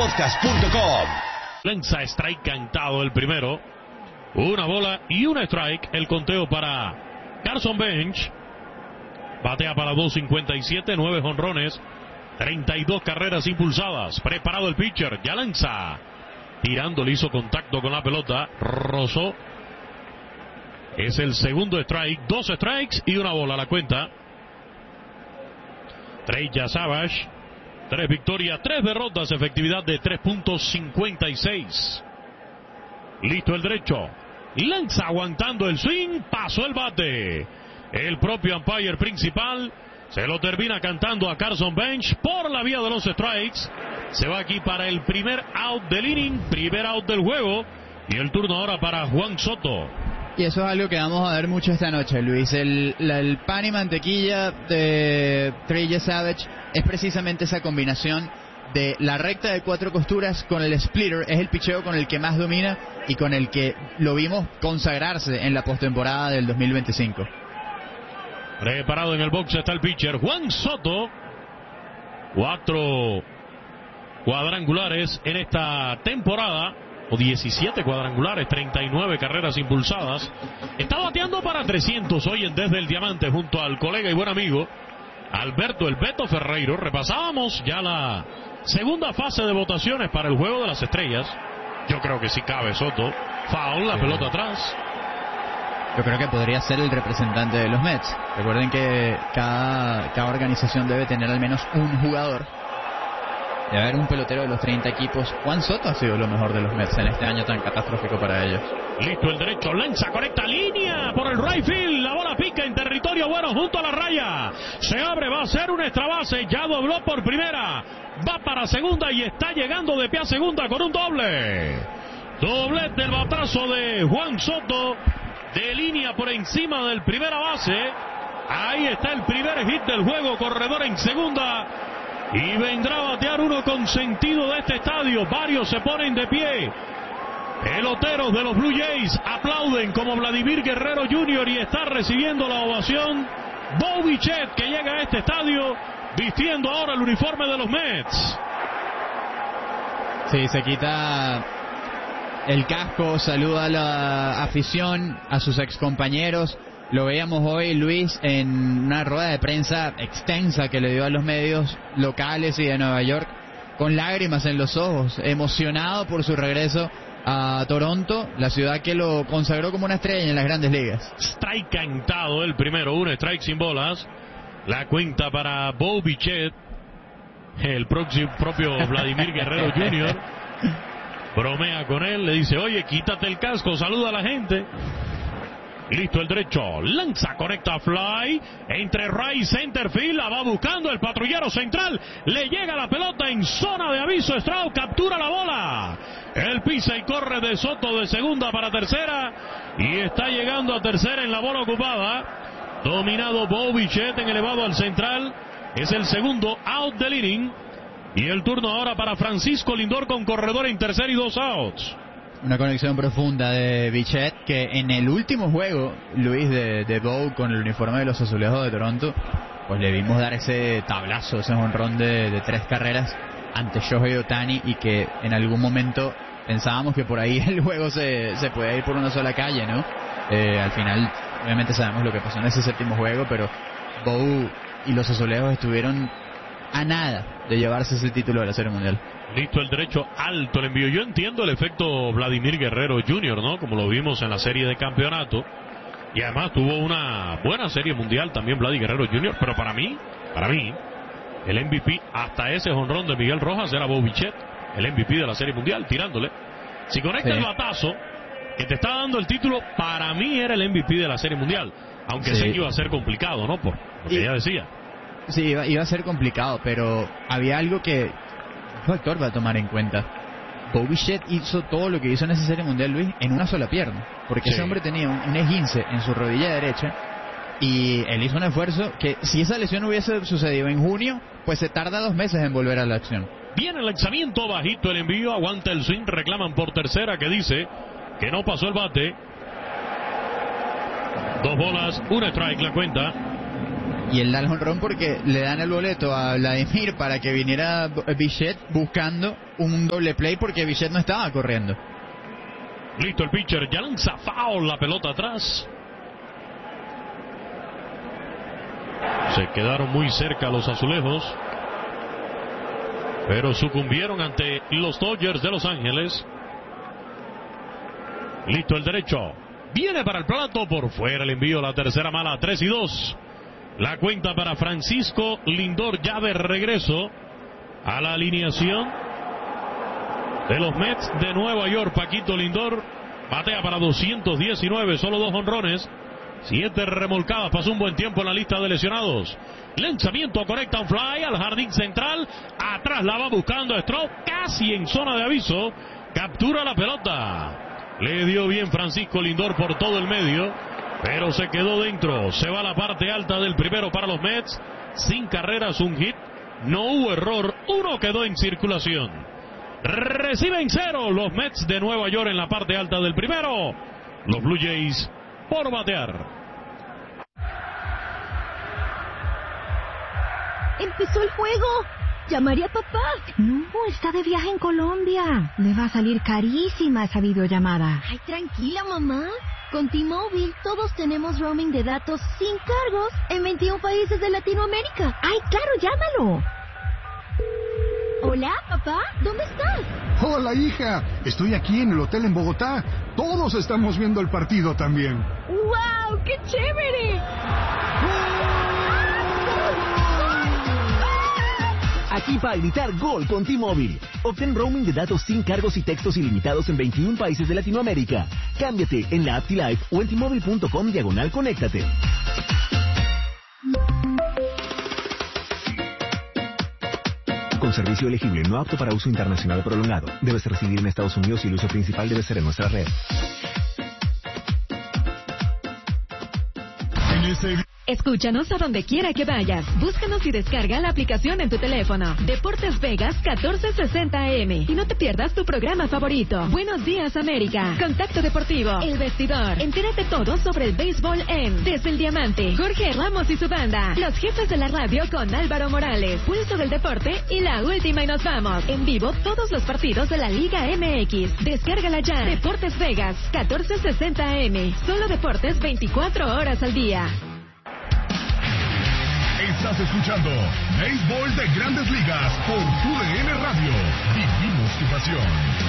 BlackRockPodcast.com. Lanza strike cantado el primero. Una bola y un strike. El conteo para Carson Bench. Batea para 2.57, 9 jonrones, 32 carreras impulsadas. Preparado el pitcher, ya lanza. Tirando, le hizo contacto con la pelota. Rozó. Es el segundo strike. 2 strikes y una bola a la cuenta. Trey Savage. 3 victorias, 3 derrotas. Efectividad de 3.56. Listo el derecho. Lanza aguantando el swing. Pasó el bate. El propio umpire principal se lo termina cantando a Carson Bench por la vía de los strikes. Se va aquí para el primer out del inning, primer out del juego. Y el turno ahora para Juan Soto. Y eso es algo que vamos a ver mucho esta noche, Luis. El pan y mantequilla de Trey Savage es precisamente esa combinación de la recta de 4 costuras con el splitter. Es el picheo con el que más domina y con el que lo vimos consagrarse en la postemporada del 2025. Preparado en el box está el pitcher Juan Soto. 4 cuadrangulares en esta temporada, o 17 cuadrangulares, 39 carreras impulsadas. Está bateando para 300 hoy en Desde el Diamante junto al colega y buen amigo Alberto El Beto Ferreiro. Repasábamos ya la segunda fase de votaciones para el Juego de las Estrellas. Yo creo que sí cabe Soto. Foul, la pelota atrás. Yo creo que podría ser el representante de los Mets. Recuerden que cada organización debe tener al menos un jugador. Debe haber un pelotero de los 30 equipos. Juan Soto ha sido lo mejor de los Mets en este año tan catastrófico para ellos. Listo el derecho, lanza, conecta línea por el right field. La bola pica en territorio bueno junto a la raya. Se abre, va a ser un extra base. Ya dobló por primera. Va para segunda y está llegando de pie a segunda con un doble. Doblete el batazo de Juan Soto. De línea por encima del primera base. Ahí está el primer hit del juego. Corredor en segunda. Y vendrá a batear uno consentido de este estadio. Varios se ponen de pie. Peloteros de los Blue Jays aplauden como Vladimir Guerrero Jr. y está recibiendo la ovación Bo Bichette, que llega a este estadio vistiendo ahora el uniforme de los Mets. Sí, se quita el casco, saluda a la afición, a sus excompañeros. Lo veíamos hoy, Luis, en una rueda de prensa extensa que le dio a los medios locales y de Nueva York, con lágrimas en los ojos, emocionado por su regreso a Toronto, la ciudad que lo consagró como una estrella en las Grandes Ligas. Strike cantado el primero, un strike sin bolas. La cuenta para Bo Bichette, el propio Vladimir Guerrero Jr. Bromea con él, le dice, oye, quítate el casco, saluda a la gente. Listo el derecho, lanza, conecta fly, entre right y center field, la va buscando el patrullero central, le llega la pelota en zona de aviso, Stroud captura la bola, él pisa y corre de Soto de segunda para tercera, y está llegando a tercera en la bola ocupada, dominado Bo Bichette en elevado al central, es el segundo out del inning, y el turno ahora para Francisco Lindor con corredor en tercera y 2 outs. Una conexión profunda de Bichette, que en el último juego, Luis, de Bow con el uniforme de los Azulejos de Toronto, pues le vimos dar ese tablazo, ese jonrón de 3 carreras ante Shohei Ohtani, y que en algún momento pensábamos que por ahí el juego se puede ir por una sola calle, ¿no? Al final, obviamente sabemos lo que pasó en ese séptimo juego, pero Bow y los Azulejos estuvieron a nada de llevarse ese título de la Serie Mundial. Listo el derecho, alto el envío. Yo entiendo el efecto Vladimir Guerrero Jr., ¿no? Como lo vimos en la serie de campeonato. Y además tuvo una buena serie mundial también Vladimir Guerrero Jr. Pero para mí, el MVP hasta ese jonrón de Miguel Rojas era Bo Bichette, el MVP de la serie mundial, tirándole. Si conecta el batazo que te está dando el título, para mí era el MVP de la serie mundial. Aunque sé que iba a ser complicado, ¿no? Porque ya decía. Sí, iba a ser complicado, pero había algo que un factor va a tomar en cuenta. Bo Bichette hizo todo lo que hizo en esa serie mundial, Luis, en una sola pierna, porque ese hombre tenía un esguince en su rodilla derecha, y él hizo un esfuerzo que, si esa lesión hubiese sucedido en junio, pues se tarda 2 meses en volver a la acción. Viene el lanzamiento, bajito el envío, aguanta el swing, reclaman por tercera, que dice que no pasó el bate. 2 bolas, 1 strike la cuenta. Y él da el jonrón porque le dan el boleto a Vladimir para que viniera Bichette buscando un doble play porque Bichette no estaba corriendo. Listo el pitcher, ya lanza foul, la pelota atrás. Se quedaron muy cerca los azulejos, pero sucumbieron ante los Dodgers de Los Ángeles. Listo el derecho, viene para el plato, por fuera el envío, la tercera mala, 3-2. La cuenta para Francisco Lindor, ya de regreso a la alineación de los Mets de Nueva York. Paquito Lindor batea para 219, solo 2 jonrones, 7 remolcadas, pasó un buen tiempo en la lista de lesionados. Lanzamiento conecta un fly al jardín central, atrás la va buscando Stroh, casi en zona de aviso, captura la pelota. Le dio bien Francisco Lindor por todo el medio, pero se quedó dentro. Se va a la parte alta del primero para los Mets, sin carreras, un hit, no hubo error, uno quedó en circulación. Reciben 0 los Mets de Nueva York en la parte alta del primero. Los Blue Jays por batear. ¡Empezó el juego! ¡Llamaré a papá! No, está de viaje en Colombia. Le va a salir carísima esa videollamada. Ay, tranquila, mamá. Con T-Mobile todos tenemos roaming de datos sin cargos en 21 países de Latinoamérica. ¡Ay, claro, llámalo! Hola, papá, ¿dónde estás? Hola, hija. Estoy aquí en el hotel en Bogotá. Todos estamos viendo el partido también. ¡Wow! ¡Qué chévere! Aquí para gritar gol con T-Mobile. Obtén roaming de datos sin cargos y textos ilimitados en 21 países de Latinoamérica. Cámbiate en la app T-Life o en T-Mobile.com/conéctate. Con servicio elegible, no apto para uso internacional prolongado. Debes residir en Estados Unidos y el uso principal debe ser en nuestra red. Escúchanos a donde quiera que vayas. Búscanos y descarga la aplicación en tu teléfono. Deportes Vegas 1460 AM. Y no te pierdas tu programa favorito. Buenos días, América. Contacto Deportivo. El Vestidor. Entérate todo sobre el béisbol en Desde el Diamante. Jorge Ramos y su banda. Los jefes de la radio con Álvaro Morales. Pulso del deporte y la última y nos vamos. En vivo todos los partidos de la Liga MX. Descárgala ya. Deportes Vegas 1460 AM. Solo deportes 24 horas al día. Estás escuchando Béisbol de Grandes Ligas por TUDN Radio. Vivimos tu pasión.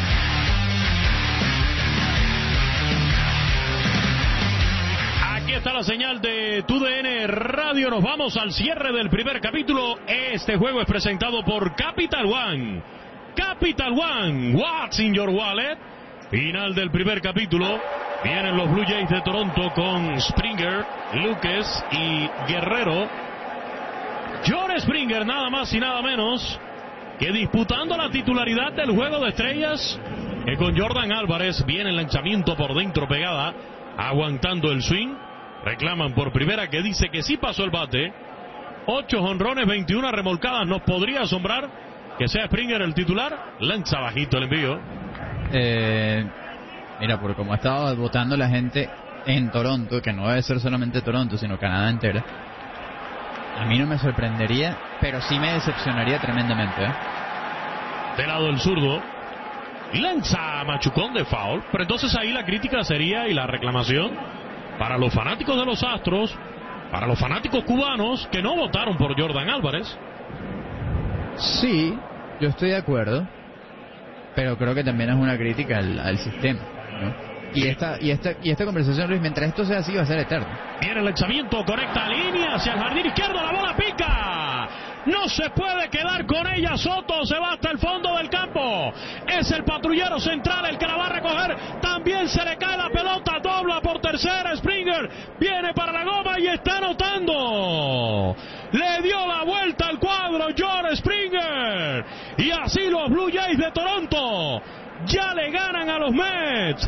Aquí está la señal de TUDN Radio. Nos vamos al cierre del primer capítulo. Este juego es presentado por Capital One. Capital One, what's in your wallet? Final del primer capítulo. Vienen los Blue Jays de Toronto con Springer, Lucas y Guerrero. George Springer, nada más y nada menos que disputando la titularidad del juego de estrellas, que con Jordan Álvarez viene el lanzamiento por dentro pegada, aguantando el swing. Reclaman por primera, que dice que sí pasó el bate. 8 jonrones, 21 remolcadas. Nos podría asombrar que sea Springer el titular. Lanza bajito el envío. Mira, por como ha estado votando la gente en Toronto, que no debe ser solamente Toronto, sino Canadá entera, a mí no me sorprendería, pero sí me decepcionaría tremendamente. Del lado del zurdo, lanza machucón de foul. Pero entonces ahí la crítica sería, y la reclamación, para los fanáticos de los Astros, para los fanáticos cubanos que no votaron por Jordan Álvarez. Sí, yo estoy de acuerdo, pero creo que también es una crítica al sistema, ¿no? Y esta conversación, Luis, mientras esto sea así, va a ser eterno. Viene el lanzamiento, conecta línea hacia el jardín izquierdo, la bola pica. No se puede quedar con ella Soto, se va hasta el fondo del campo. Es el patrullero central el que la va a recoger. También se le cae la pelota, dobla por tercera. Springer viene para la goma y está anotando. Le dio la vuelta al cuadro George Springer. Y así los Blue Jays de Toronto ya le ganan a los Mets.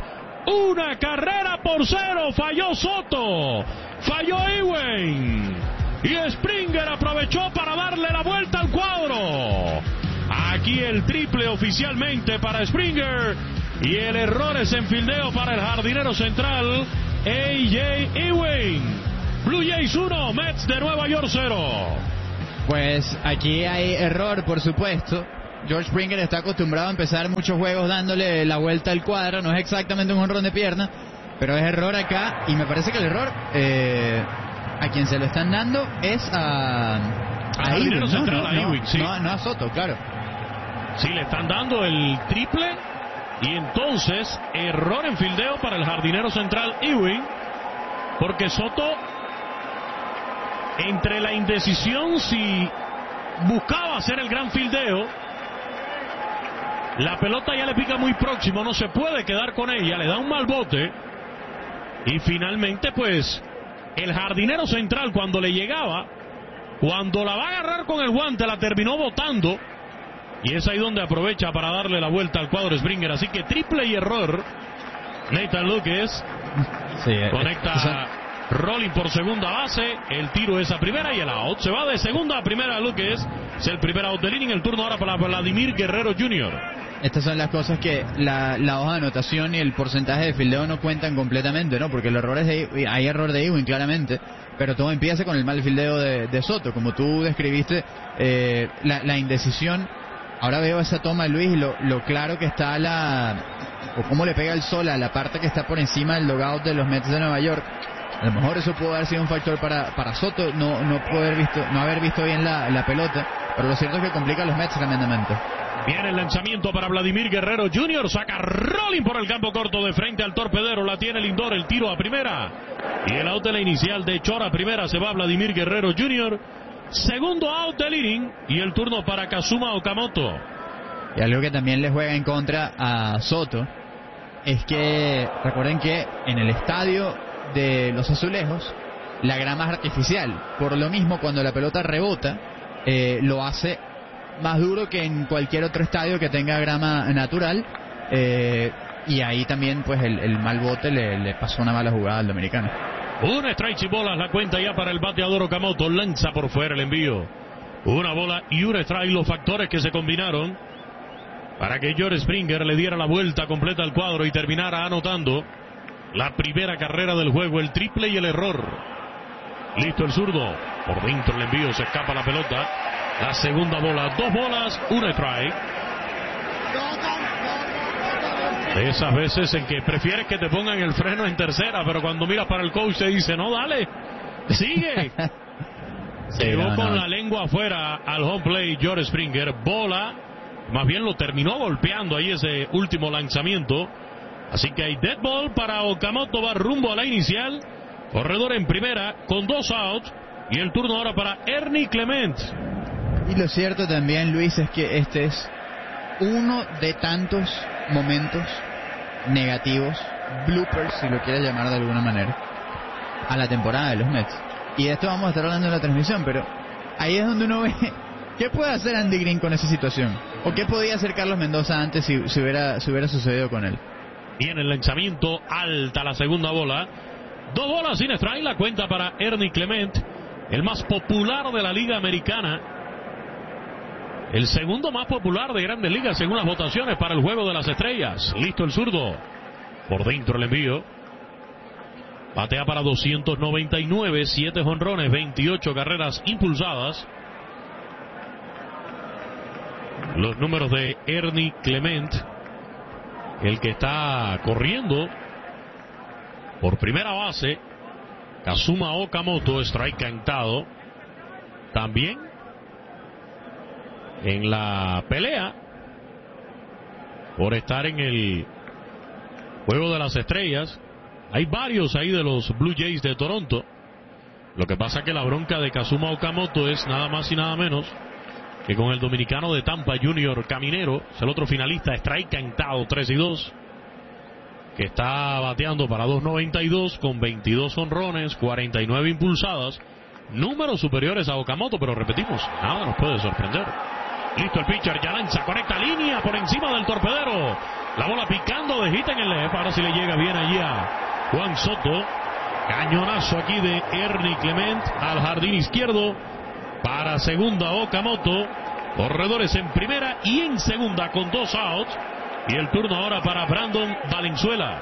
1-0. Falló Soto, falló Ewing, y Springer aprovechó para darle la vuelta al cuadro. Aquí el triple oficialmente para Springer, y el error es en fildeo para el jardinero central A.J. Ewing. Blue Jays 1, Mets de Nueva York 0. Pues aquí hay error, por supuesto. George Springer está acostumbrado a empezar muchos juegos dándole la vuelta al cuadro. No es exactamente un jonrón de pierna, pero es error acá. Y me parece que el error a quien se lo están dando es a Ewing, no a Soto, claro. Sí, le están dando el triple. Y entonces, error en fildeo para el jardinero central Ewing, porque Soto, entre la indecisión si buscaba hacer el gran fildeo, la pelota ya le pica muy próximo, no se puede quedar con ella, le da un mal bote, y finalmente pues el jardinero central, cuando le llegaba, cuando la va a agarrar con el guante, la terminó botando, y es ahí donde aprovecha para darle la vuelta al cuadro Springer. Así que triple y error. Nathan Lukes conecta rolling por segunda base, el tiro es a primera y el out. Se va de segunda a primera Lukes, es el primer out del inning. El turno ahora para Vladimir Guerrero Jr. Estas son las cosas que la hoja de anotación y el porcentaje de fildeo no cuentan completamente, ¿no? Porque el error hay error de Ewing, claramente, pero todo empieza con el mal fildeo de Soto. Como tú describiste, la indecisión. Ahora veo esa toma, Luis, y lo claro que está o cómo le pega el sol a la parte que está por encima del logout de los Mets de Nueva York. A lo mejor eso pudo haber sido un factor para Soto, no haber visto bien la pelota, pero lo cierto es que complica a los Mets tremendamente. Viene el lanzamiento para Vladimir Guerrero Jr., saca rolling por el campo corto de frente al torpedero, la tiene Lindor, el tiro a primera, y el out de la inicial de Chora a primera, se va Vladimir Guerrero Jr., segundo out del inning, y el turno para Kazuma Okamoto. Y algo que también le juega en contra a Soto es que recuerden que en el estadio de los Azulejos la grama es artificial, por lo mismo cuando la pelota rebota lo hace más duro que en cualquier otro estadio que tenga grama natural, y ahí también pues el mal bote le pasó una mala jugada al dominicano. Una strike y bolas, la cuenta ya para el bateador Okamoto, lanza por fuera el envío. Una bola y un strike, los factores que se combinaron para que George Springer le diera la vuelta completa al cuadro y terminara anotando la primera carrera del juego, el triple y el error. Listo el zurdo, por dentro el envío, se escapa la pelota. La segunda bola, 2 bolas, un strike. De esas veces en que prefieres que te pongan el freno en tercera, pero cuando miras para el coach te dice, no, dale, sigue. Llegó con la lengua afuera al home plate George Springer, bola, más bien lo terminó golpeando ahí ese último lanzamiento. Así que hay dead ball para Okamoto, va rumbo a la inicial, corredor en primera con 2 outs, y el turno ahora para Ernie Clement. Y lo cierto también, Luis, es que este es uno de tantos momentos negativos, bloopers, si lo quieres llamar de alguna manera, a la temporada de los Mets. Y de esto vamos a estar hablando en la transmisión, pero ahí es donde uno ve qué puede hacer Andy Green con esa situación, o qué podía hacer Carlos Mendoza antes si hubiera sucedido con él. Viene el lanzamiento, alta la segunda bola, 2 bolas sin strike, la cuenta para Ernie Clement, el más popular de la Liga Americana, el segundo más popular de Grandes Ligas según las votaciones para el Juego de las Estrellas. Listo el zurdo, por dentro el envío, batea para 299, 7 jonrones, 28 carreras impulsadas. Los números de Ernie Clement, el que está corriendo por primera base. Kazuma Okamoto, strike cantado. También en la pelea por estar en el Juego de las Estrellas. Hay varios ahí de los Blue Jays de Toronto. Lo que pasa es que la bronca de Kazuma Okamoto es nada más y nada menos que con el dominicano de Tampa, Junior Caminero, es el otro finalista, strike cantado, 3-2, que está bateando para 2.92 con 22 honrones, 49 impulsadas, números superiores a Okamoto, pero repetimos, nada nos puede sorprender. Listo el pitcher, ya lanza, conecta línea por encima del torpedero, la bola picando de hit en el left, ahora sí le llega bien allí a Juan Soto. Cañonazo aquí de Ernie Clement al jardín izquierdo. Para segunda Okamoto, corredores en primera y en segunda con 2 outs, y el turno ahora para Brandon Valenzuela.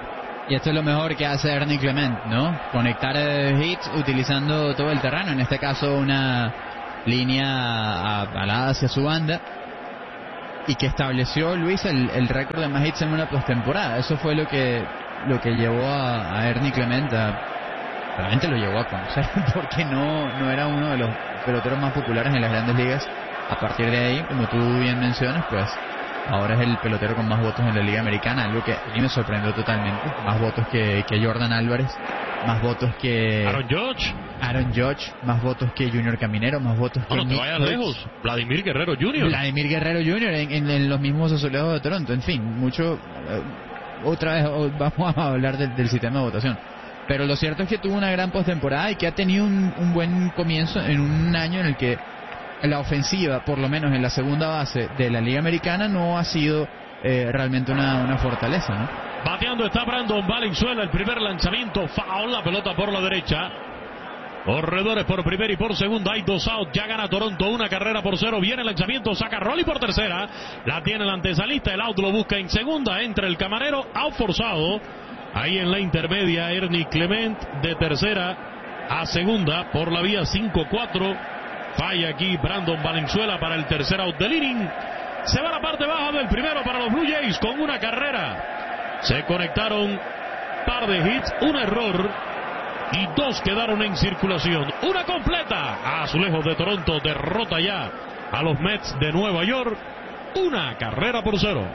Y esto es lo mejor que hace Ernie Clement, ¿no? Conectar hits utilizando todo el terreno, en este caso una línea alada hacia su banda, y que estableció, Luis, el récord de más hits en una postemporada. Eso fue lo que llevó a Ernie Clement realmente lo llevó a conocer, porque no era uno de los peloteros más populares en las grandes ligas. A partir de ahí, como tú bien mencionas, pues ahora es el pelotero con más votos en la Liga Americana, algo que a mí me sorprendió totalmente. Más votos que Jordan Álvarez, más votos que Aaron Judge, más votos que Junior Caminero, más votos que... No te vayas lejos, Vladimir Guerrero Jr. En los mismos Azulejos de Toronto. En fin, mucho... otra vez vamos a hablar del sistema de votación. Pero lo cierto es que tuvo una gran postemporada y que ha tenido un buen comienzo en un año en el que la ofensiva, por lo menos en la segunda base de la Liga Americana, no ha sido realmente una fortaleza, ¿no? Bateando está Brandon Valenzuela, el primer lanzamiento, foul, la pelota por la derecha. Corredores por primera y por segunda, hay 2 out, ya gana Toronto 1 carrera por 0, viene el lanzamiento, saca Rolly por tercera, la tiene el antesalista, el out lo busca en segunda, entra el camarero, out forzado, ahí en la intermedia, Ernie Clement de tercera a segunda, por la vía 5-4, falla aquí Brandon Valenzuela para el tercer out del inning, se va a la parte baja del primero para los Blue Jays con una carrera, se conectaron par de hits, un error, y 2 quedaron en circulación. Una completa. Azulejos de Toronto derrota ya a los Mets de Nueva York. 1 carrera por 0.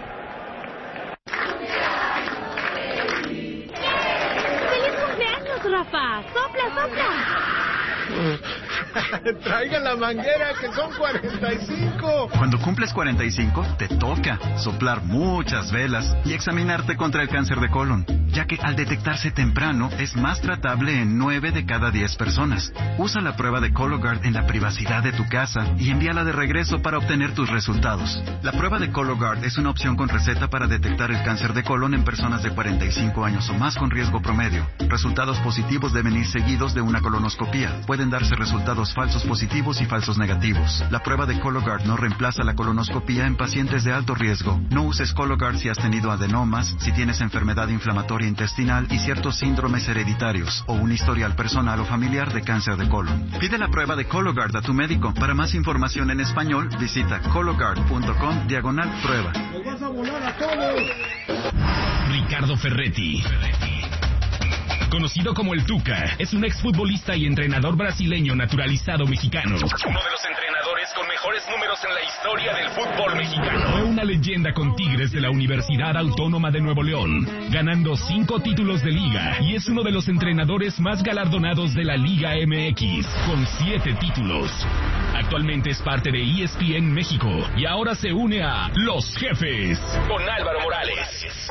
¡Feliz cumpleaños, Rafa! ¡Sopla, sopla! Traigan la manguera, que son 45. Cuando cumples 45, te toca soplar muchas velas y examinarte contra el cáncer de colon, ya que al detectarse temprano es más tratable en 9 de cada 10 personas. Usa la prueba de Cologuard en la privacidad de tu casa y envíala de regreso para obtener tus resultados. La prueba de Cologuard es una opción con receta para detectar el cáncer de colon en personas de 45 años o más con riesgo promedio. Resultados positivos deben ir seguidos de una colonoscopía. Pueden darse resultados falsos positivos y falsos negativos. La prueba de Cologuard no reemplaza la colonoscopía en pacientes de alto riesgo. No uses Cologuard si has tenido adenomas, si tienes enfermedad inflamatoria intestinal y ciertos síndromes hereditarios o un historial personal o familiar de cáncer de colon. Pide la prueba de Cologuard a tu médico. Para más información en español, visita cologuard.com/prueba. ¡Nos vas a volar a todos! Ricardo Ferretti, conocido como el Tuca, es un exfutbolista y entrenador brasileño naturalizado mexicano. Uno de los entrenadores con mejores números en la historia del fútbol mexicano. Fue una leyenda con Tigres de la Universidad Autónoma de Nuevo León, ganando 5 títulos de liga, y es uno de los entrenadores más galardonados de la Liga MX, con 7 títulos. Actualmente es parte de ESPN México y ahora se une a Los Jefes con Álvaro Morales.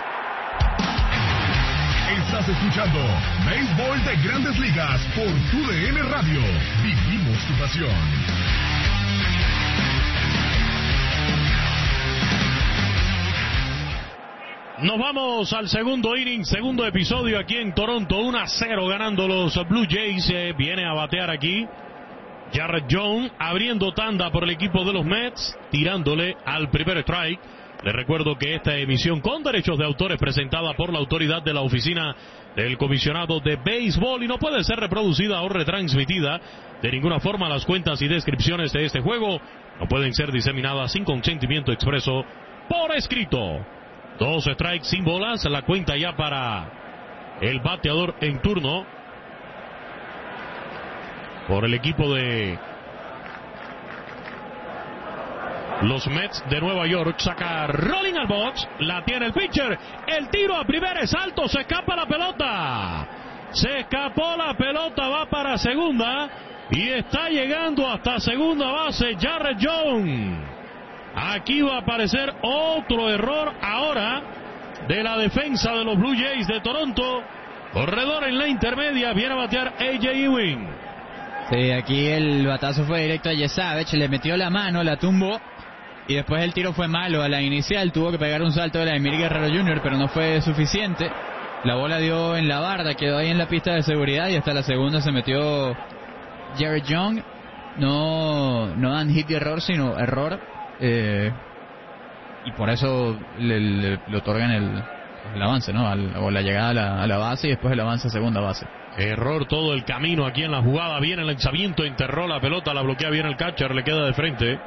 Estás escuchando Béisbol de Grandes Ligas por TUDN Radio. Vivimos tu pasión. Nos vamos al segundo inning, segundo episodio aquí en Toronto, 1-0 ganando los Blue Jays. Viene a batear aquí Jarrett Jones, abriendo tanda por el equipo de los Mets, tirándole al primer strike. Les recuerdo que esta emisión con derechos de autor es presentada por la autoridad de la Oficina del Comisionado de Béisbol y no puede ser reproducida o retransmitida de ninguna forma. Las cuentas y descripciones de este juego no pueden ser diseminadas sin consentimiento expreso por escrito. 2 strikes sin bolas, la cuenta ya para el bateador en turno por el equipo de los Mets de Nueva York. Saca rolling al box, la tiene el pitcher, el tiro a primera es alto, se escapa la pelota, se escapó la pelota, va para segunda y está llegando hasta segunda base Jarrett Jones. Aquí va a aparecer otro error ahora de la defensa de los Blue Jays de Toronto. Corredor en la intermedia, viene a batear A.J. Ewing. Sí, aquí el batazo fue directo a Yesavich, le metió la mano, la tumbó. Y después el tiro fue malo a la inicial, tuvo que pegar un salto de Vladimir Guerrero Jr., pero no fue suficiente. La bola dio en la barda, quedó ahí en la pista de seguridad y hasta la segunda se metió Jarrett Jones. No dan hit de error, sino error. Y por eso le otorgan el avance, ¿no? O la llegada a la base y después el avance a segunda base. Error todo el camino aquí en la jugada. Viene el lanzamiento, enterró la pelota, la bloquea bien el catcher, le queda de frente.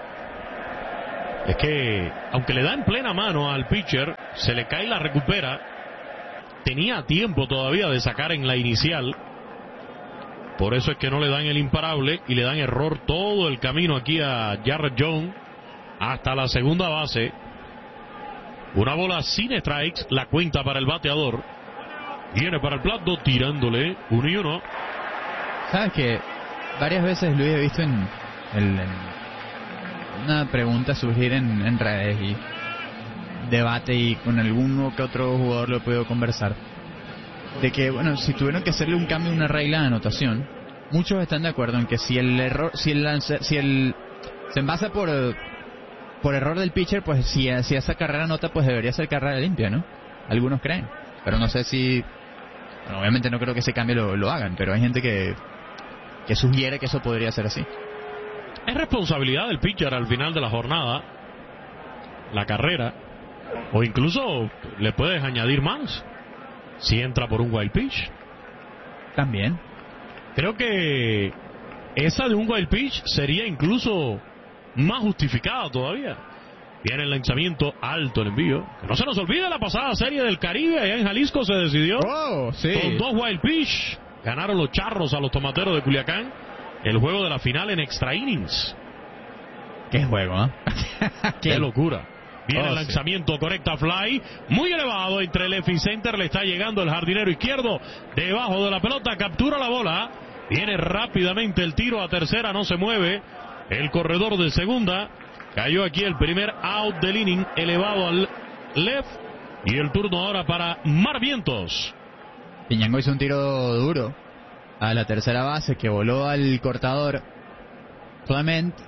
Es que, aunque le da en plena mano al pitcher, se le cae y la recupera. Tenía tiempo todavía de sacar en la inicial. Por eso es que no le dan el imparable y le dan error todo el camino aquí a Jarrett Jones hasta la segunda base. Una bola sin strikes, la cuenta para el bateador. Viene para el plato tirándole 1-1. ¿Sabes que varias veces lo he visto en una pregunta surgir en redes y debate, y con alguno que otro jugador lo he podido conversar, de que, bueno, si tuvieron que hacerle un cambio en una regla de anotación, muchos están de acuerdo en que si el error, si se envasa por error del pitcher, pues si esa carrera anota, pues debería ser carrera limpia, ¿no? Algunos creen, pero no sé si, bueno, obviamente no creo que ese cambio lo hagan, pero hay gente que sugiere que eso podría ser así. Es responsabilidad del pitcher al final de la jornada, la carrera, o incluso le puedes añadir más si entra por un wild pitch. También. Creo que esa de un wild pitch sería incluso más justificada todavía. Viene el lanzamiento alto, el envío. Que no se nos olvide la pasada serie del Caribe, allá en Jalisco se decidió con 2 wild pitch. Ganaron los Charros a los Tomateros de Culiacán el juego de la final en extra innings. Qué juego, ¿eh? Qué locura. Viene el lanzamiento, correcta fly, muy elevado entre el left y center, le está llegando el jardinero izquierdo, debajo de la pelota, captura la bola, viene rápidamente el tiro a tercera, no se mueve el corredor de segunda, cayó aquí el primer out del inning, elevado al left, y el turno ahora para Mar Vientos. Piñango hizo un tiro duro a la tercera base que voló al cortador. Solamente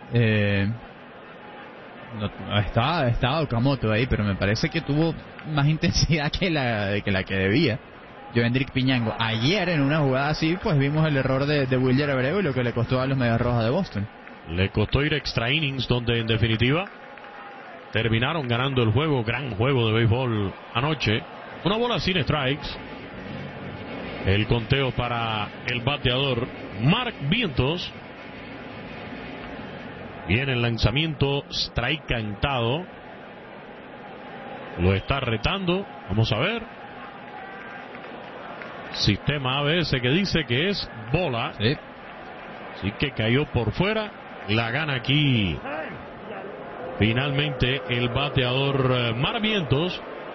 estaba Okamoto ahí, pero me parece que tuvo más intensidad que la que debía Jovendrik Piñango. Ayer en una jugada así, pues vimos el error de Wilder Abreu y lo que le costó a los Medias Rojas de Boston. Le costó ir extra innings, donde en definitiva terminaron ganando el juego. Gran juego de béisbol anoche. Una bola sin strikes. El conteo para el bateador Mark Vientos. Viene el lanzamiento, strike cantado. Lo está retando. Vamos a ver. Sistema ABS que dice que es bola. Sí. Así que cayó por fuera. La gana aquí finalmente el bateador Mar Vientos.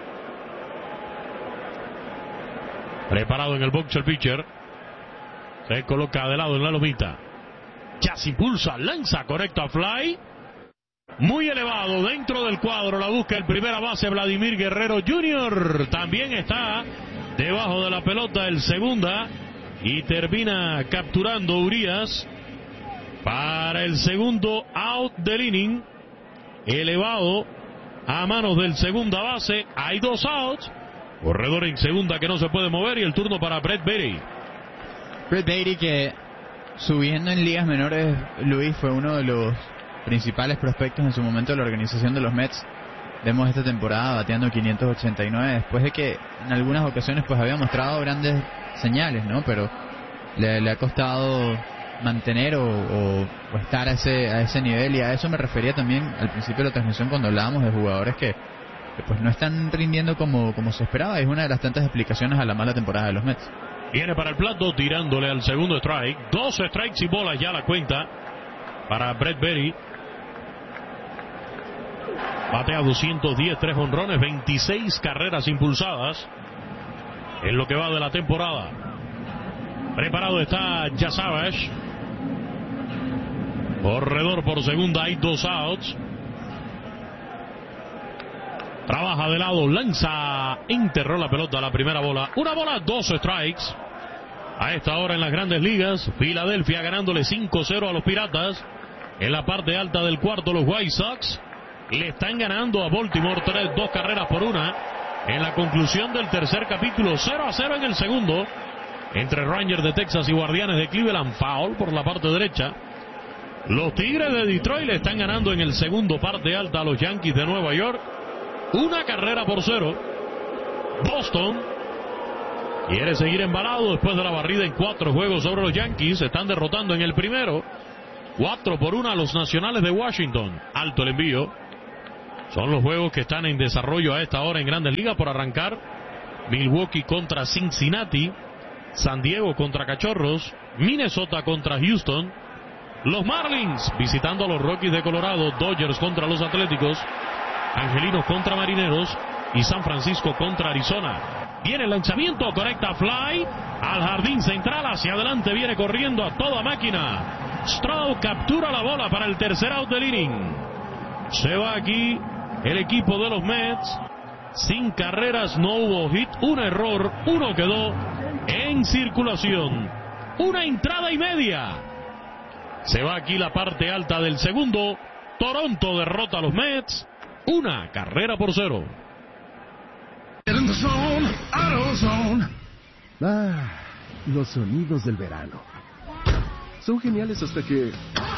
Preparado en el box el pitcher. Se coloca de lado en la lomita. Ya se impulsa, lanza correcta fly. Muy elevado dentro del cuadro. La busca el primera base Vladimir Guerrero Jr. También está debajo de la pelota el segunda. Y termina capturando Urias para el segundo out del inning. Elevado a manos del segunda base. Hay 2 outs. Corredor en segunda que no se puede mover y el turno para Brett Baty. Brett Baty, que subiendo en ligas menores, Luis, fue uno de los principales prospectos en su momento de la organización de los Mets. Vemos esta temporada bateando 589 después de que en algunas ocasiones pues había mostrado grandes señales, ¿no? Pero le ha costado mantener o estar a ese nivel, y a eso me refería también al principio de la transmisión cuando hablábamos de jugadores que pues no están rindiendo como se esperaba. Es una de las tantas explicaciones a la mala temporada de los Mets. Viene para el plato tirándole al segundo strike. 2 strikes y bolas ya la cuenta para Brett Baty. Batea 210, 3 jonrones, 26 carreras impulsadas en lo que va de la temporada. Preparado está Yasabash. Corredor por segunda, hay 2 outs. Trabaja de lado, lanza, enterró la pelota a la primera bola. Una bola, 2 strikes. A esta hora en las grandes ligas, Filadelfia ganándole 5-0 a los Piratas. En la parte alta del cuarto, los White Sox le están ganando a Baltimore 2 carreras por 1. En la conclusión del tercer capítulo, 0-0 en el segundo. Entre Rangers de Texas y Guardianes de Cleveland, foul por la parte derecha. Los Tigres de Detroit le están ganando en el segundo parte alta a los Yankees de Nueva York. 1 carrera por 0. Boston quiere seguir embalado después de la barrida en 4 juegos sobre los Yankees. Se están derrotando en el primero 4-1 a los Nacionales de Washington. Alto el envío. Son los juegos que están en desarrollo a esta hora en Grandes Ligas por arrancar. Milwaukee contra Cincinnati, San Diego contra Cachorros, Minnesota contra Houston, los Marlins visitando a los Rockies de Colorado, Dodgers contra los Atléticos, Angelinos contra Marineros y San Francisco contra Arizona. Viene el lanzamiento, conecta fly al jardín central, hacia adelante viene corriendo a toda máquina. Stroud captura la bola para el tercer out del inning. Se va aquí el equipo de los Mets. Sin carreras, no hubo hit, un error, uno quedó en circulación. Una entrada y media. Se va aquí la parte alta del segundo. Toronto derrota a los Mets. 1-0. Los sonidos del verano. Son geniales hasta que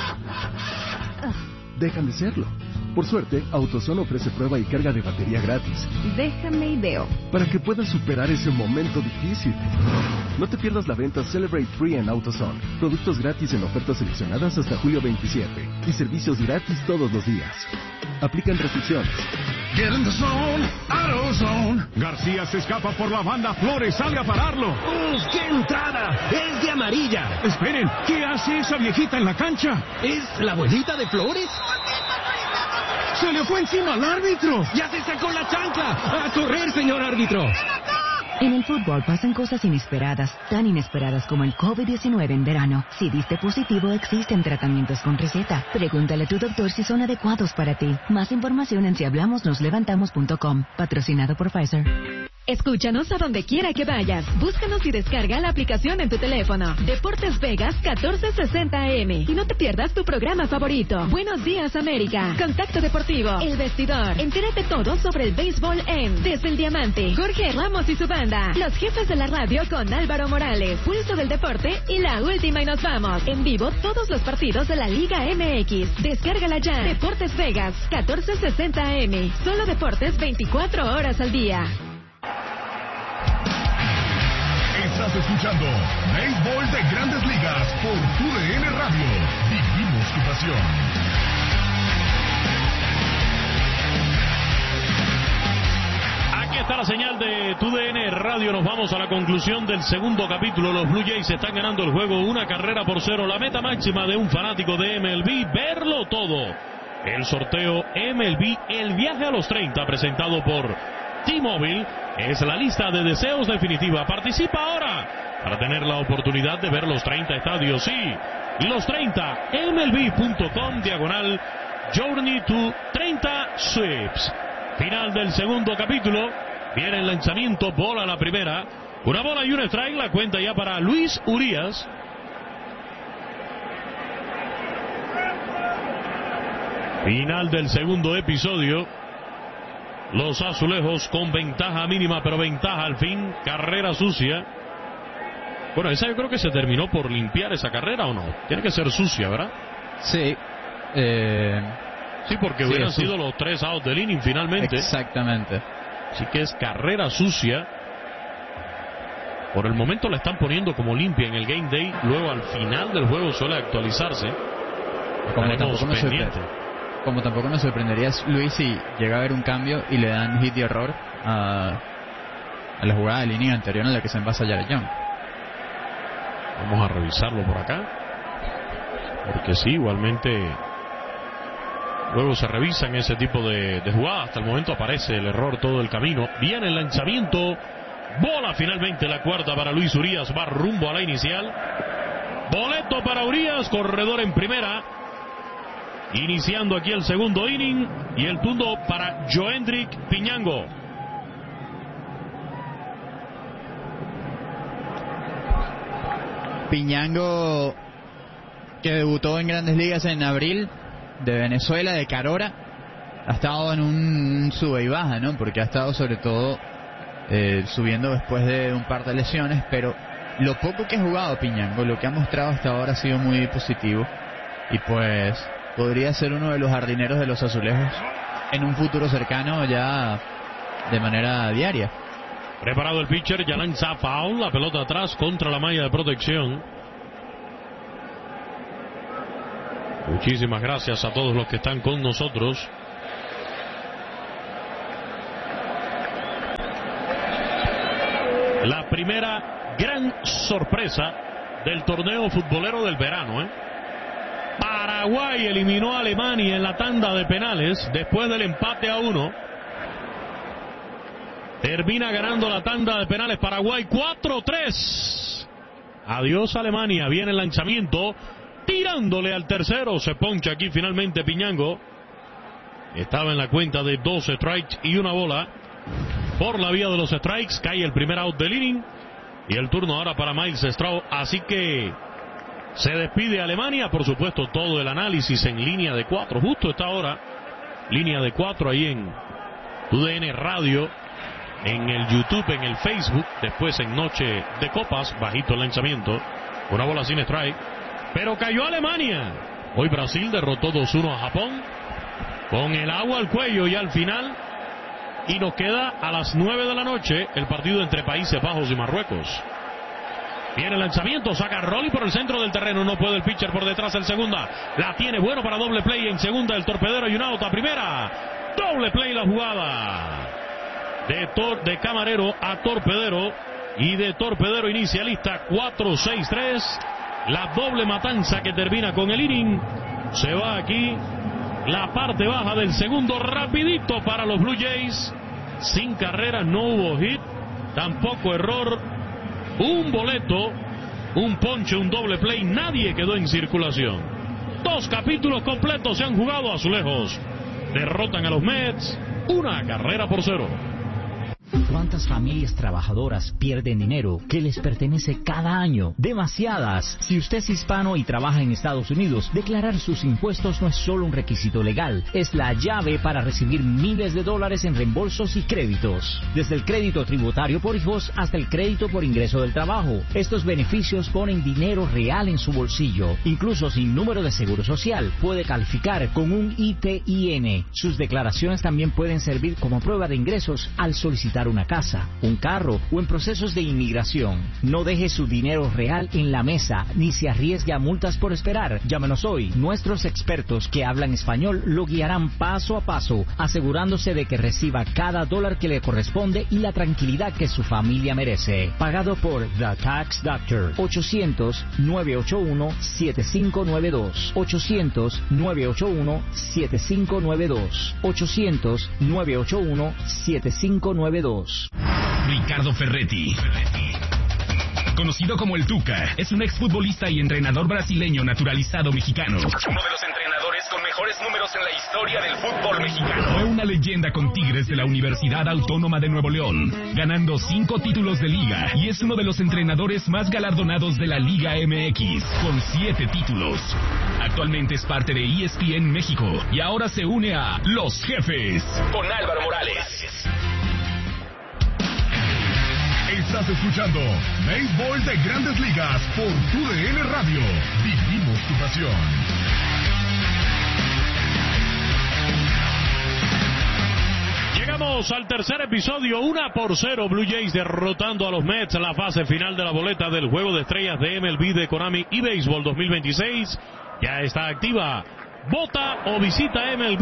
dejan de serlo. Por suerte, AutoZone ofrece prueba y carga de batería gratis. Déjame ideo. Para que puedas superar ese momento difícil. No te pierdas la venta Celebrate Free en AutoZone. Productos gratis en ofertas seleccionadas hasta julio 27. Y servicios gratis todos los días. Aplican restricciones. Get in the zone, AutoZone. García se escapa por la banda, Flores sale a pararlo. ¡Uf, qué entrada! ¡Es de amarilla! Esperen, ¿qué hace esa viejita en la cancha? ¿Es la abuelita de Flores? ¡Se le fue encima al árbitro! ¡Ya se sacó la chancla! ¡A correr, señor árbitro! En el fútbol pasan cosas inesperadas, tan inesperadas como el COVID-19 en verano. Si diste positivo, existen tratamientos con receta. Pregúntale a tu doctor si son adecuados para ti. Más información en sihablamosnoslevantamos.com. Patrocinado por Pfizer. Escúchanos a donde quiera que vayas. Búscanos y descarga la aplicación en tu teléfono. Deportes Vegas 1460 AM. Y no te pierdas tu programa favorito. Buenos días, América. Contacto Deportivo. El Vestidor. Entérate todo sobre el béisbol en Desde el Diamante. Jorge Ramos y su banda. Los jefes de la radio con Álvaro Morales. Pulso del deporte y la última y nos vamos. En vivo todos los partidos de la Liga MX. Descárgala ya. Deportes Vegas 1460 AM. Solo deportes 24 horas al día. Estás escuchando Béisbol de Grandes Ligas por TUDN Radio. Vivimos tu pasión. Aquí está la señal de TUDN Radio. Nos vamos a la conclusión del segundo capítulo. Los Blue Jays están ganando el juego 1-0. La meta máxima de un fanático de MLB, verlo todo. El sorteo MLB, el viaje a los 30, presentado por T-Mobile, es la lista de deseos definitiva. Participa ahora para tener la oportunidad de ver los 30 estadios. Sí, los 30, MLB.com/Journey to 30 Sweeps. Final del segundo capítulo. Viene el lanzamiento, bola la primera. Una bola y un strike, la cuenta ya para Luis Urías. Final del segundo episodio. Los azulejos con ventaja mínima, pero ventaja al fin. Carrera sucia. Bueno, esa yo creo que se terminó por limpiar esa carrera, ¿o no? Tiene que ser sucia, ¿verdad? Sí. Sí, porque sí, hubieran sido los 3 outs del inning finalmente. Exactamente. Así que es carrera sucia. Por el momento la están poniendo como limpia en el Game Day. Luego al final del juego suele actualizarse. Como tampoco me sorprendería, Luis, si llega a haber un cambio y le dan hit de error a la jugada del inning anterior en la que se envasa Jared Young. Vamos a revisarlo por acá, porque sí, igualmente luego se revisan ese tipo de jugadas. Hasta el momento aparece el error todo el camino. Viene el lanzamiento, bola finalmente la cuarta para Luis Urías, va rumbo a la inicial. Boleto para Urías, corredor en primera. Iniciando aquí el segundo inning y el turno para Joendrick Piñango. Piñango, que debutó en Grandes Ligas en abril, de Venezuela, de Carora, ha estado en un sube y baja, ¿no? Porque ha estado sobre todo subiendo después de un par de lesiones, pero lo poco que ha jugado Piñango, lo que ha mostrado hasta ahora ha sido muy positivo y pues podría ser uno de los jardineros de los azulejos en un futuro cercano ya de manera diaria. Preparado el pitcher, ya lanza foul, la pelota atrás contra la malla de protección. Muchísimas gracias a todos los que están con nosotros. La primera gran sorpresa del torneo futbolero del verano, Paraguay eliminó a Alemania en la tanda de penales después del empate a 1. Termina ganando la tanda de penales Paraguay 4-3. Adiós Alemania. Viene el lanzamiento, tirándole al tercero. Se poncha aquí finalmente Piñango. Estaba en la cuenta de 2 strikes y una bola. Por la vía de los strikes cae el primer out del inning. Y el turno ahora para Miles Straw. Así que se despide Alemania. Por supuesto, todo el análisis en línea de 4. Justo esta hora, línea de 4 ahí en TUDN Radio, en el YouTube, en el Facebook. Después en Noche de Copas, bajito el lanzamiento. Una bola sin strike. Pero cayó Alemania. Hoy Brasil derrotó 2-1 a Japón. Con el agua al cuello y al final. Y nos queda a las 9 de la noche el partido entre Países Bajos y Marruecos. Viene el lanzamiento, saca Rolly por el centro del terreno. No puede el pitcher por detrás, el segunda. La tiene bueno para doble play en segunda el torpedero y un out a primera. Doble play la jugada. De camarero a torpedero. Y de torpedero inicialista 4-6-3. La doble matanza que termina con el inning. Se va aquí la parte baja del segundo rapidito para los Blue Jays. Sin carrera, no hubo hit, tampoco error, un boleto, un ponche, un doble play, nadie quedó en circulación. 2 capítulos completos se han jugado. Azulejos derrotan a los Mets 1-0. ¿Cuántas familias trabajadoras pierden dinero que les pertenece cada año? Demasiadas. Si usted es hispano y trabaja en Estados Unidos, declarar sus impuestos no es solo un requisito legal, es la llave para recibir miles de dólares en reembolsos y créditos. Desde el crédito tributario por hijos hasta el crédito por ingreso del trabajo. Estos beneficios ponen dinero real en su bolsillo. Incluso sin número de seguro social, puede calificar con un ITIN. Sus declaraciones también pueden servir como prueba de ingresos al solicitar una casa, un carro o en procesos de inmigración. No deje su dinero real en la mesa ni se arriesgue a multas por esperar. Llámenos hoy. Nuestros expertos que hablan español lo guiarán paso a paso, asegurándose de que reciba cada dólar que le corresponde y la tranquilidad que su familia merece. Pagado por The Tax Doctor. 800-981-7592. 800-981-7592. 800-981-7592. Ricardo Ferretti, conocido como el Tuca, es un exfutbolista y entrenador brasileño naturalizado mexicano. Uno de los entrenadores con mejores números en la historia del fútbol mexicano. Fue una leyenda con Tigres de la Universidad Autónoma de Nuevo León, ganando 5 títulos de liga, y es uno de los entrenadores más galardonados de la Liga MX, con 7 títulos. Actualmente es parte de ESPN México y ahora se une a Los Jefes con Álvaro Morales. Estás escuchando Béisbol de Grandes Ligas por TUDN Radio. Vivimos tu pasión. Llegamos al tercer episodio, 1-0, Blue Jays derrotando a los Mets en la fase final de la boleta del Juego de Estrellas de MLB de Konami y Béisbol 2026. Ya está activa. Vota o visita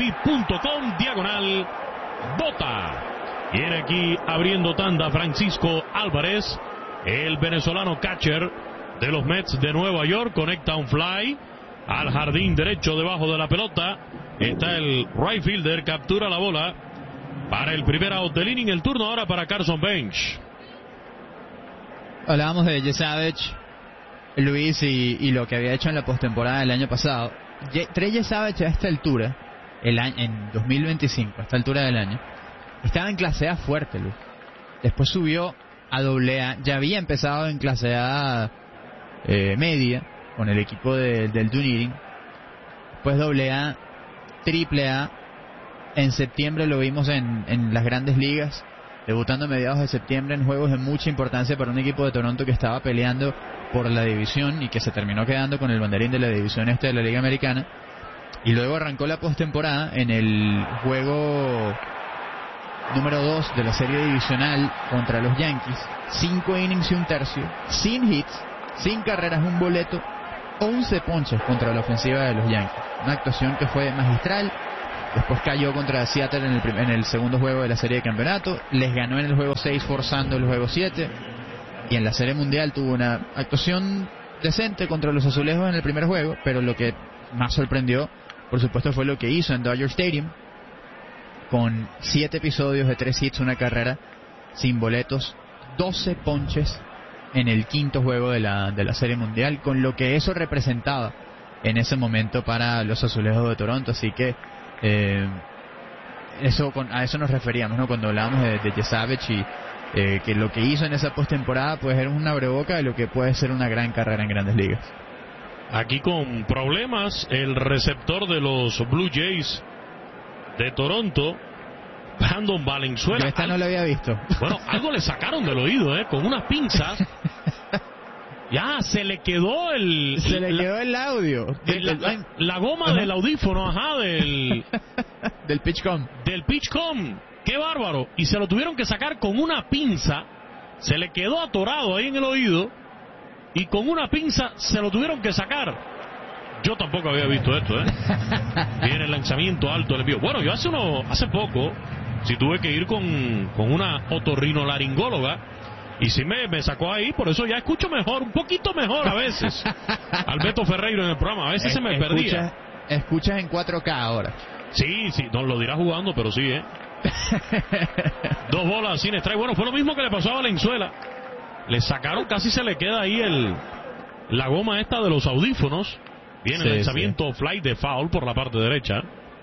MLB.com/vota. Viene aquí abriendo tanda Francisco Álvarez, el venezolano catcher de los Mets de Nueva York. Conecta un fly al jardín derecho debajo de la pelota. Está el right fielder, captura la bola para el primer out del inning. El turno ahora para Carson Bench. Hablábamos de Jay Savage, Luis, y lo que había hecho en la postemporada del año pasado. Jay Savage a esta altura, en 2025, a esta altura del año, estaba en clase A fuerte, Luis. Después subió a AA. Ya había empezado en clase A media con el equipo del Dunedin. Después AA, AAA. En septiembre lo vimos en las grandes ligas, debutando a mediados de septiembre en juegos de mucha importancia para un equipo de Toronto que estaba peleando por la división y que se terminó quedando con el banderín de la división de la Liga Americana. Y luego arrancó la postemporada en el juego número 2 de la serie divisional contra los Yankees, 5 innings y un tercio, sin hits, sin carreras, un boleto, 11 ponches contra la ofensiva de los Yankees. Una actuación que fue magistral. Después cayó contra Seattle en el segundo juego de la serie de campeonato. Les ganó en el juego 6 forzando el juego 7. Y en la serie mundial tuvo una actuación decente contra los azulejos en el primer juego. Pero lo que más sorprendió, por supuesto, fue lo que hizo en Dodger Stadium. Con 7 episodios de 3 hits, una carrera, sin boletos, 12 ponches en el quinto juego de la serie mundial. Con lo que eso representaba en ese momento para los azulejos de Toronto. Así que a eso nos referíamos, ¿no? Cuando hablábamos de Jesavich y que lo que hizo en esa postemporada pues era una abreboca de lo que puede ser una gran carrera en Grandes Ligas. Aquí con problemas el receptor de los Blue Jays de Toronto, Brandon Valenzuela. Yo esta no lo había visto. Bueno, algo le sacaron del oído, con unas pinzas. Ya, se le quedó el audio. La goma del audífono, del pitchcom. Del pitchcom. ¡Qué bárbaro! Y se lo tuvieron que sacar con una pinza. Se le quedó atorado ahí en el oído. Y con una pinza se lo tuvieron que sacar. Yo tampoco había visto esto, Viene el lanzamiento alto del envío. Bueno, yo hace poco, sí tuve que ir con una otorrinolaringóloga. Y sí me sacó ahí, por eso ya escucho mejor, un poquito mejor a veces. Al Beto Ferreiro en el programa, a veces se me perdía. Escuchas en 4K ahora. Sí, no lo dirá jugando, pero sí, 2 bolas sin strike. Bueno, fue lo mismo que le pasó a Valenzuela. Le sacaron, casi se le queda ahí la goma esta de los audífonos. Viene el lanzamiento fly de foul por la parte derecha.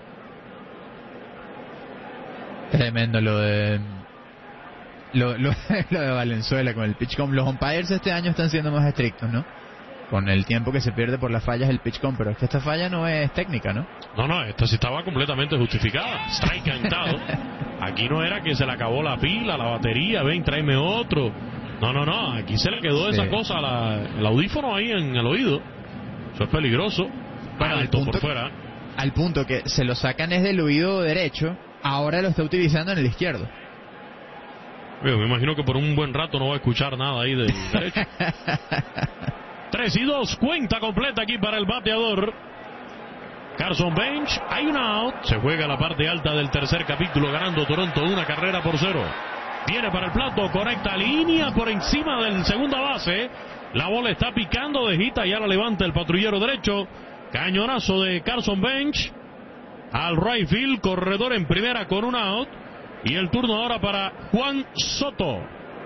Tremendo lo de Valenzuela con el pitchcom. Los umpires este año están siendo más estrictos, ¿no? Con el tiempo que se pierde por las fallas del pitchcom, pero es que esta falla no es técnica, ¿no? No, esta sí estaba completamente justificada. Strike cantado. Aquí no era que se le acabó la pila, la batería, ven, tráeme otro. No, aquí se le quedó esa cosa, el audífono ahí en el oído. Eso es peligroso. Bueno, alto por fuera. Al punto que se lo sacan desde el oído derecho, ahora lo está utilizando en el izquierdo. Me imagino que por un buen rato no va a escuchar nada ahí del derecho. 3-2, cuenta completa aquí para el bateador Carson Bench. Hay un out, se juega la parte alta del tercer capítulo, ganando Toronto 1-0. Viene para el plato, conecta línea por encima del segunda base. La bola está picando de hita, ya la levanta el patrullero derecho. Cañonazo de Carson Bench al right field, corredor en primera con un out. Y el turno ahora para Juan Soto.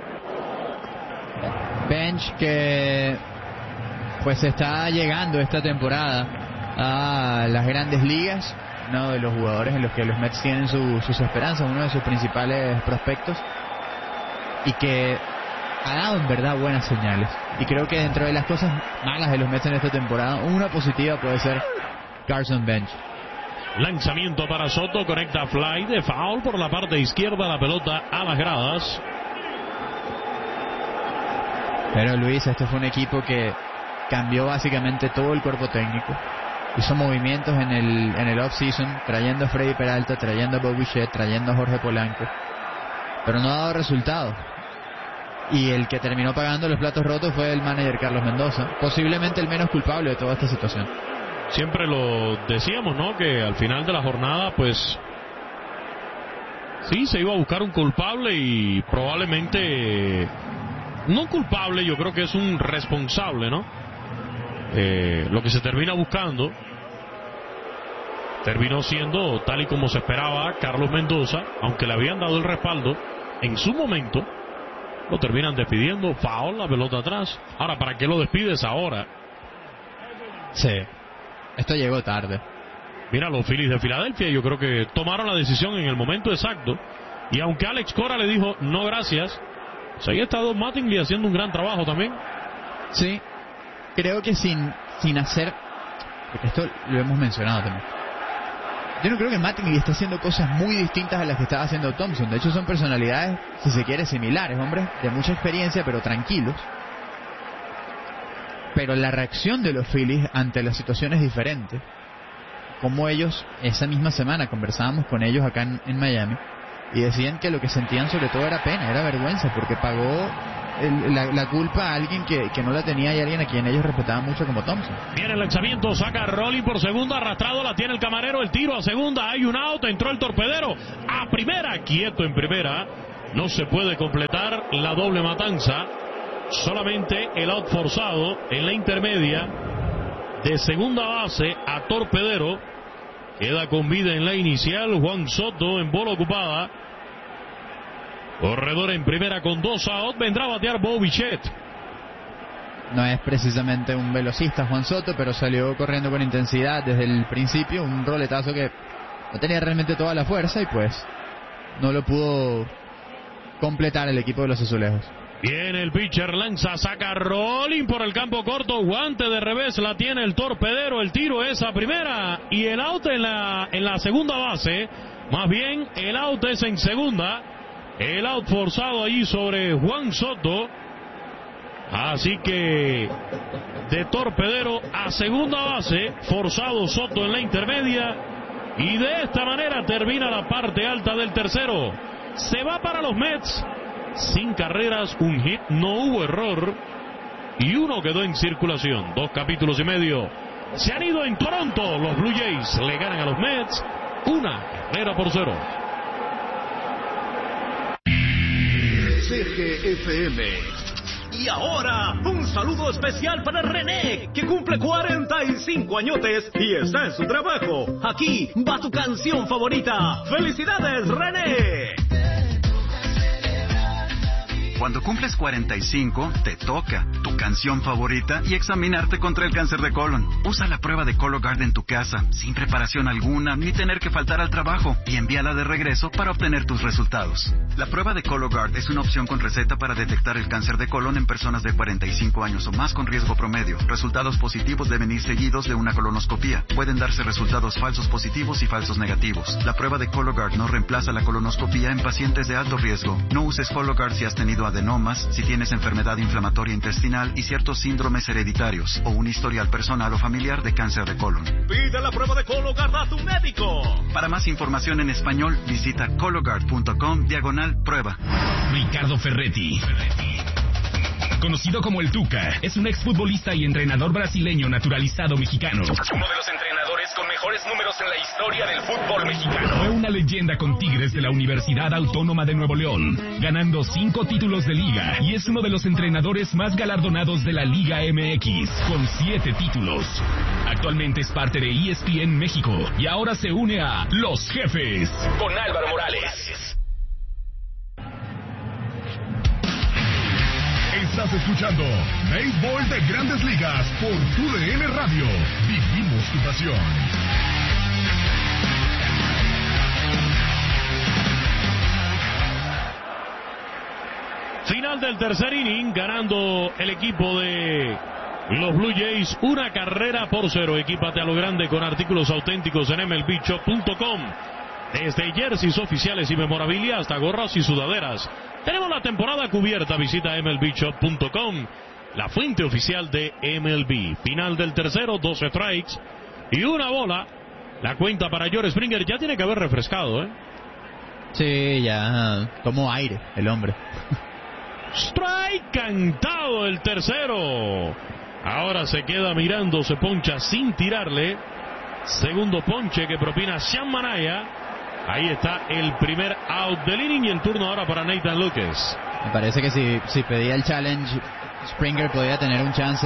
Bench que pues está llegando esta temporada a las Grandes Ligas, uno de los jugadores en los que los Mets tienen sus esperanzas, uno de sus principales prospectos, y que ha dado en verdad buenas señales. Y creo que dentro de las cosas malas de los Mets en esta temporada, una positiva puede ser Carson Bench. Lanzamiento para Soto, conecta fly de foul por la parte izquierda, la pelota a las gradas. Pero Luis, este fue un equipo que cambió básicamente todo el cuerpo técnico. Hizo movimientos en el off-season, trayendo a Freddy Peralta, trayendo a Bo Bichette, trayendo a Jorge Polanco. Pero no ha dado resultados. Y el que terminó pagando los platos rotos fue el manager Carlos Mendoza, posiblemente el menos culpable de toda esta situación. Siempre lo decíamos, ¿no? Que al final de la jornada, pues sí, se iba a buscar un culpable y probablemente no culpable, yo creo que es un responsable, ¿no? Lo que se termina buscando terminó siendo tal y como se esperaba Carlos Mendoza, aunque le habían dado el respaldo en su momento. Lo terminan despidiendo, foul, la pelota atrás. Ahora, ¿para qué lo despides ahora? Sí, esto llegó tarde. Mira, los Phillies de Filadelfia, yo creo que tomaron la decisión en el momento exacto. Y aunque Alex Cora le dijo no gracias, pues ahí está Don Mattingly haciendo un gran trabajo también. Sí, creo que sin hacer, porque esto lo hemos mencionado también, yo no creo que Mattingly esté haciendo cosas muy distintas a las que estaba haciendo Thompson. De hecho son personalidades, si se quiere, similares, hombres de mucha experiencia pero tranquilos. Pero la reacción de los Phillies ante la situación es diferente. Como ellos, esa misma semana conversábamos con ellos acá en Miami, y decían que lo que sentían sobre todo era pena, era vergüenza, porque pagó la culpa a alguien que no la tenía y alguien a quien ellos respetaban mucho como Thompson. Viene el lanzamiento, saca Rolling por segunda, arrastrado, la tiene el camarero, el tiro a segunda, hay un out, entró el torpedero a primera, quieto en primera, no se puede completar la doble matanza, solamente el out forzado en la intermedia de segunda base a torpedero, queda con vida en la inicial Juan Soto en bola ocupada. Corredor en primera con 2 out, vendrá a batear Bo Bichette. No es precisamente un velocista Juan Soto, pero salió corriendo con intensidad desde el principio, un roletazo que no tenía realmente toda la fuerza y pues no lo pudo completar el equipo de los azulejos. Viene el pitcher, lanza, saca Rolling por el campo corto, guante de revés, la tiene el torpedero, el tiro es a primera y el out en la segunda base, más bien el out es en segunda. El out forzado allí sobre Juan Soto. Así que de torpedero a segunda base, forzado Soto en la intermedia. Y de esta manera termina la parte alta del tercero. Se va para los Mets. Sin carreras, un hit, no hubo error. Y uno quedó en circulación. 2 capítulos y medio. Se han ido en Toronto. Los Blue Jays le ganan a los Mets 1-0. CGFM. Y ahora, un saludo especial para René, que cumple 45 añotes y está en su trabajo. Aquí va tu canción favorita. ¡Felicidades, René! Cuando cumples 45, te toca tu canción favorita y examinarte contra el cáncer de colon. Usa la prueba de Cologuard en tu casa, sin preparación alguna, ni tener que faltar al trabajo, y envíala de regreso para obtener tus resultados. La prueba de Cologuard es una opción con receta para detectar el cáncer de colon en personas de 45 años o más con riesgo promedio. Resultados positivos deben ir seguidos de una colonoscopía. Pueden darse resultados falsos positivos y falsos negativos. La prueba de Cologuard no reemplaza la colonoscopía en pacientes de alto riesgo. No uses Cologuard si has tenido adenomas, si tienes enfermedad inflamatoria intestinal y ciertos síndromes hereditarios o un historial personal o familiar de cáncer de colon. Pide la prueba de Cologuard a tu médico. Para más información en español, visita cologuard.com/prueba. Ricardo Ferretti, conocido como el Tuca, es un exfutbolista y entrenador brasileño naturalizado mexicano. Uno de los entrenadores con mejores números en la historia del fútbol mexicano. Fue una leyenda con Tigres de la Universidad Autónoma de Nuevo León, ganando 5 títulos de liga, y es uno de los entrenadores más galardonados de la Liga MX, con 7 títulos. Actualmente es parte de ESPN México y ahora se une a Los Jefes con Álvaro Morales. Estás escuchando Béisbol de Grandes Ligas por TUDN Radio. Vivimos tu pasión. Final del tercer inning, ganando el equipo de los Blue Jays 1-0. Equípate a lo grande con artículos auténticos en MLBshop.com. Desde jerseys oficiales y memorabilia hasta gorras y sudaderas. Tenemos la temporada cubierta. Visita MLBshop.com, la fuente oficial de MLB. Final del tercero, 2 strikes y 1 bola. La cuenta para George Springer. Ya tiene que haber refrescado, ¿eh? Sí, ya tomó aire el hombre. Strike cantado el tercero. Ahora se queda mirando, se poncha sin tirarle. Segundo ponche que propina Sean Manaya. Ahí está el primer out del inning y el turno ahora para Nathan Lucas. Me parece que si pedía el challenge, Springer podía tener un chance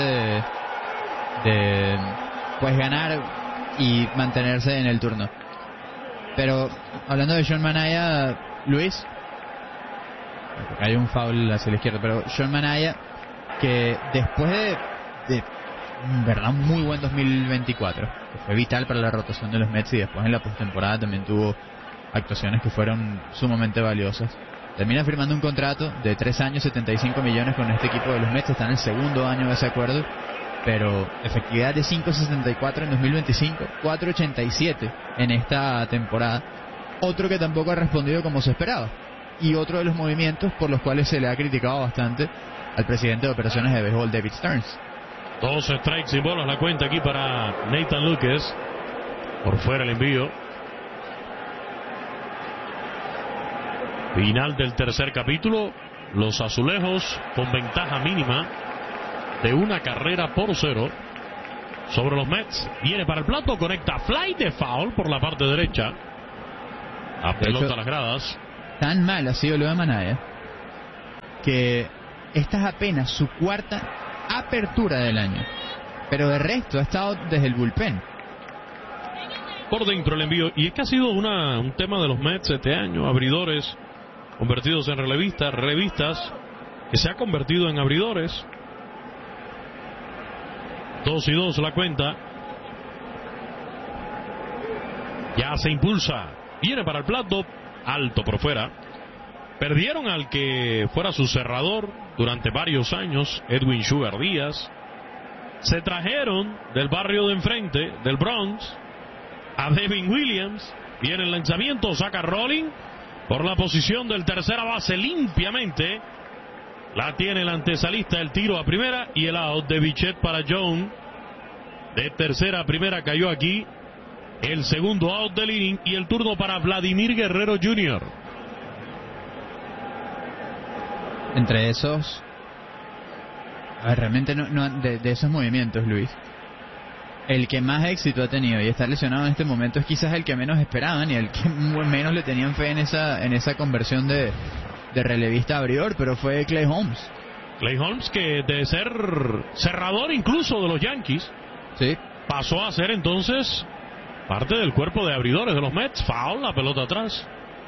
de pues ganar y mantenerse en el turno. Pero hablando de Sean Manaya, Luis, hay un foul hacia la izquierda, pero Sean Manaya, que después de verdad un muy buen 2024, que fue vital para la rotación de los Mets, y después en la postemporada también tuvo actuaciones que fueron sumamente valiosas, termina firmando un contrato de 3 años, 75 millones con este equipo de los Mets. Está en el segundo año de ese acuerdo, pero efectividad de 5.64 en 2025, 4.87 en esta temporada. Otro que tampoco ha respondido como se esperaba, y otro de los movimientos por los cuales se le ha criticado bastante al presidente de operaciones de béisbol, David Stearns. 2 strikes y bolas la cuenta aquí para Nathan Lucas. Por fuera el envío. Final del tercer capítulo. Los azulejos con ventaja mínima de 1-0 sobre los Mets. Viene para el plato, conecta fly de foul por la parte derecha. A pelota a las gradas. Tan mal ha sido lo de Manaya que esta es apenas su cuarta apertura del año. Pero de resto ha estado desde el bullpen. Por dentro el envío. Y es que ha sido un tema de los Mets este año. Abridores convertidos en relevistas que se ha convertido en abridores. 2-2 la cuenta. Ya se impulsa. Viene para el plato. Alto por fuera. Perdieron al que fuera su cerrador durante varios años, Edwin Sugar Díaz. Se trajeron del barrio de enfrente, del Bronx, a Devin Williams. Viene el lanzamiento, saca Rolling por la posición del tercera base limpiamente. La tiene el antesalista, el tiro a primera y el out de Bichette para John. De tercera a primera cayó aquí el segundo out del inning y el turno para Vladimir Guerrero Jr. Entre esos, realmente de esos movimientos, Luis, el que más éxito ha tenido y está lesionado en este momento es quizás el que menos esperaban y el que menos le tenían fe en esa conversión de relevista a abridor, pero fue Clay Holmes. Clay Holmes, que de ser cerrador incluso de los Yankees, sí, pasó a ser entonces parte del cuerpo de abridores de los Mets. Foul, la pelota atrás.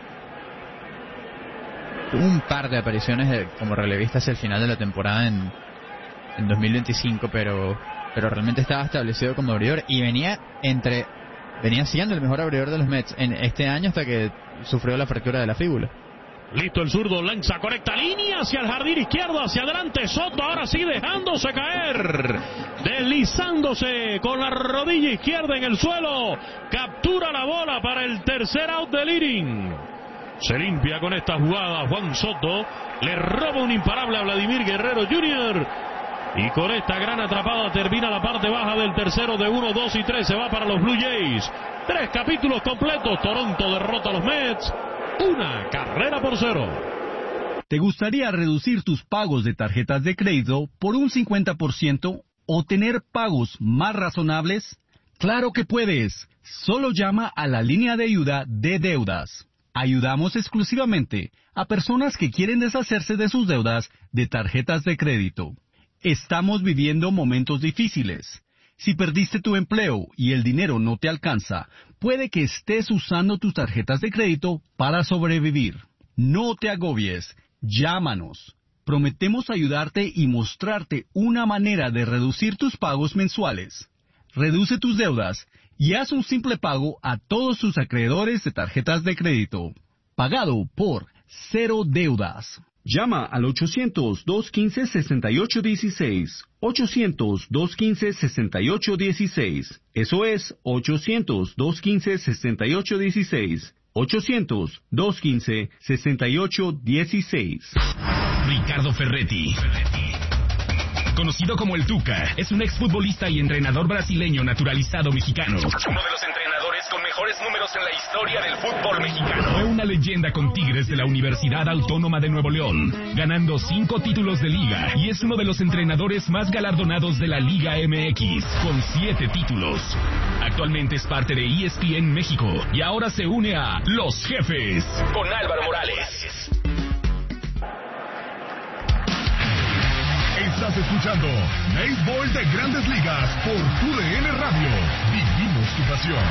Tuvo un par de apariciones como relevista hacia el final de la temporada en 2025, pero realmente estaba establecido como abridor y venía siendo el mejor abridor de los Mets en este año hasta que sufrió la fractura de la fíbula. Listo el zurdo, lanza correcta línea hacia el jardín izquierdo, hacia adelante Soto, ahora sí dejándose caer, deslizándose con la rodilla izquierda en el suelo, captura la bola para el tercer out del inning. Se limpia con esta jugada Juan Soto, le roba un imparable a Vladimir Guerrero Jr. y con esta gran atrapada termina la parte baja del tercero de 1, 2 y 3, se va para los Blue Jays. 3 capítulos completos, Toronto derrota a los Mets, 1-0. ¿Te gustaría reducir tus pagos de tarjetas de crédito por un 50% o tener pagos más razonables? ¡Claro que puedes! Solo llama a la línea de ayuda de deudas. Ayudamos exclusivamente a personas que quieren deshacerse de sus deudas de tarjetas de crédito. Estamos viviendo momentos difíciles. Si perdiste tu empleo y el dinero no te alcanza, puede que estés usando tus tarjetas de crédito para sobrevivir. No te agobies, llámanos. Prometemos ayudarte y mostrarte una manera de reducir tus pagos mensuales. Reduce tus deudas y haz un simple pago a todos tus acreedores de tarjetas de crédito. Pagado por Cero Deudas. Llama al 800-215-6816. 800-215-6816. Eso es 800-215-6816. 800-215-6816. Ricardo Ferretti, conocido como el Tuca, es un exfutbolista y entrenador brasileño naturalizado mexicano. Uno de los entrenadores con mejores números en la historia del fútbol mexicano. Fue una leyenda con Tigres de la Universidad Autónoma de Nuevo León, ganando 5 títulos de liga, y es uno de los entrenadores más galardonados de la Liga MX, con 7 títulos. Actualmente es parte de ESPN México y ahora se une a Los Jefes con Álvaro Morales. Estás escuchando Béisbol de Grandes Ligas por TUDN Radio. Vivimos tu pasión.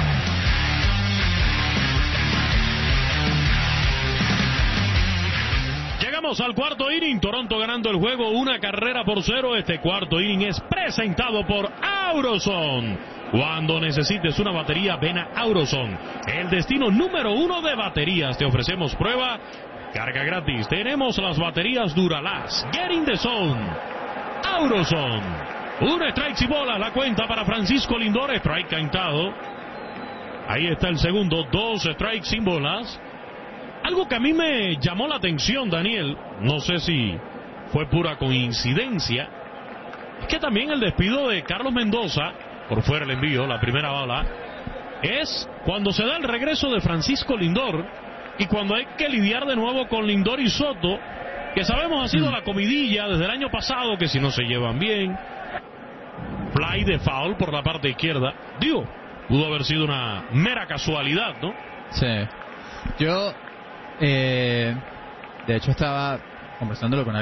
Llegamos al cuarto inning, Toronto ganando el juego 1-0. Este cuarto inning es presentado por Auroson. Cuando necesites una batería, ven a Auroson, el destino número 1 de baterías. Te ofrecemos prueba, carga gratis. Tenemos las baterías Duralast, Get in the Zone. Auroson. 1 strike y bola, la cuenta para Francisco Lindor, strike cantado. Ahí está el segundo, 2 strikes sin bolas. Algo que a mí me llamó la atención, Daniel, no sé si fue pura coincidencia, es que también el despido de Carlos Mendoza, por fuera el envío, la primera bala, es cuando se da el regreso de Francisco Lindor, y cuando hay que lidiar de nuevo con Lindor y Soto, que sabemos ha sido la comidilla desde el año pasado, que si no se llevan bien, fly de foul por la parte izquierda, digo, pudo haber sido una mera casualidad, ¿no? Sí. Yo, de hecho, estaba conversándolo con